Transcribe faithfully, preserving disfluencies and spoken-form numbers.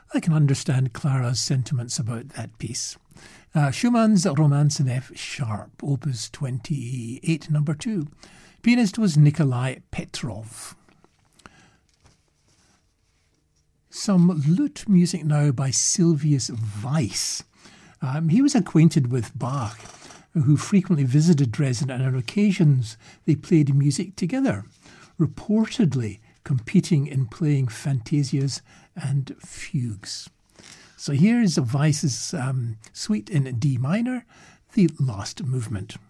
I can understand Clara's sentiments about that piece. Uh, Schumann's Romance in F sharp, opus twenty-eight, number two. Pianist was Nikolai Petrov. Some lute music now by Silvius Weiss. Um, he was acquainted with Bach, who frequently visited Dresden, and on occasions they played music together, reportedly competing in playing fantasias and fugues. So here is Weiss's um, suite in D minor, the last movement.